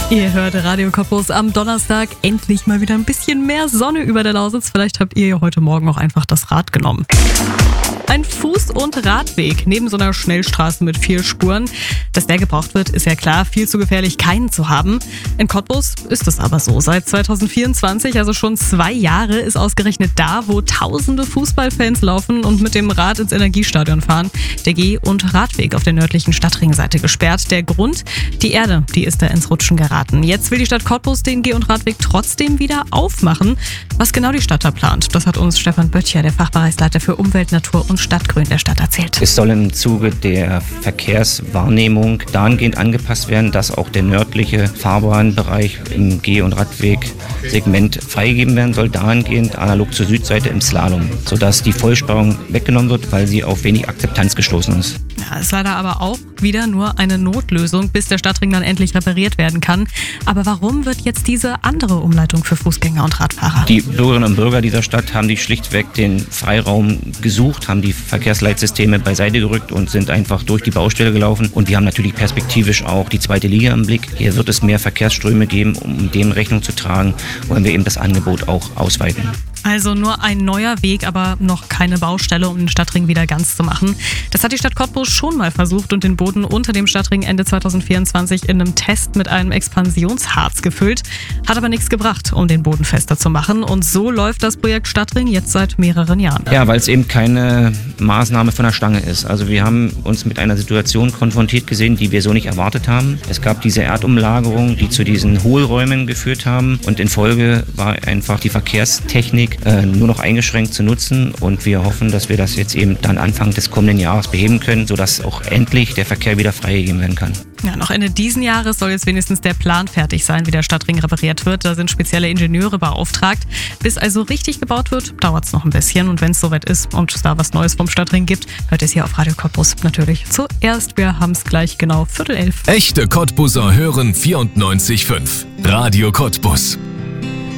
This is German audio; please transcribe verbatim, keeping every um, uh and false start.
Ihr hört Radio Cottbus am Donnerstag. Endlich mal wieder ein bisschen mehr Sonne über der Lausitz. Vielleicht habt ihr heute Morgen auch einfach das Rad genommen. Ein Fuß- und Radweg neben so einer Schnellstraße mit vier Spuren. Dass der gebraucht wird, ist ja klar. Viel zu gefährlich, keinen zu haben. In Cottbus ist es aber so. Seit zwanzig vierundzwanzig, also schon zwei Jahre, ist ausgerechnet da, wo tausende Fußballfans laufen und mit dem Rad ins Energiestadion fahren, der Geh- und Radweg auf der nördlichen Stadtringseite gesperrt. Der Grund? Die Erde, die ist da ins Rutschen geraten. Jetzt will die Stadt Cottbus den Geh- und Radweg trotzdem wieder aufmachen. Was genau die Stadt da plant, das hat uns Stefan Böttcher, der Fachbereichsleiter für Umwelt, Natur und Stadtgrün der Stadt, erzählt. Es soll im Zuge der Verkehrswahrnehmung dahingehend angepasst werden, dass auch der nördliche Fahrbahnbereich im Geh- und Radwegsegment freigegeben werden soll, dahingehend analog zur Südseite im Slalom, sodass die Vollsperrung weggenommen wird, weil sie auf wenig Akzeptanz gestoßen ist. Ja, ist leider aber auch wieder nur eine Notlösung, bis der Stadtring dann endlich repariert werden kann. Aber warum wird jetzt diese andere Umleitung für Fußgänger und Radfahrer? Die Bürgerinnen und Bürger dieser Stadt haben die schlichtweg den Freiraum gesucht, haben die Verkehrsleitsysteme beiseite gerückt und sind einfach durch die Baustelle gelaufen. Und wir haben natürlich perspektivisch auch die zweite Liga im Blick. Hier wird es mehr Verkehrsströme geben, um dem Rechnung zu tragen, wollen wir eben das Angebot auch ausweiten. Also nur ein neuer Weg, aber noch keine Baustelle, um den Stadtring wieder ganz zu machen. Das hat die Stadt Cottbus schon mal versucht und den Boden unter dem Stadtring Ende zwanzig vierundzwanzig in einem Test mit einem Expansionsharz gefüllt. Hat aber nichts gebracht, um den Boden fester zu machen. Und so läuft das Projekt Stadtring jetzt seit mehreren Jahren. Ja, weil es eben keine Maßnahme von der Stange ist. Also wir haben uns mit einer Situation konfrontiert gesehen, die wir so nicht erwartet haben. Es gab diese Erdumlagerung, die zu diesen Hohlräumen geführt haben. Und in Folge war einfach die Verkehrstechnik äh, nur noch eingeschränkt zu nutzen. Und wir hoffen, dass wir das jetzt eben dann Anfang des kommenden Jahres beheben können, sodass auch endlich der Verkehr wieder freigegeben werden kann. Ja, noch Ende diesen Jahres soll jetzt wenigstens der Plan fertig sein, wie der Stadtring repariert wird. Da sind spezielle Ingenieure beauftragt. Bis also richtig gebaut wird, dauert es noch ein bisschen. Und wenn es soweit ist und es da was Neues vom Stadtring gibt, hört es hier auf Radio Cottbus natürlich zuerst. Wir haben es gleich genau Viertel elf. Echte Cottbuser hören vierundneunzig Komma fünf. Radio Cottbus.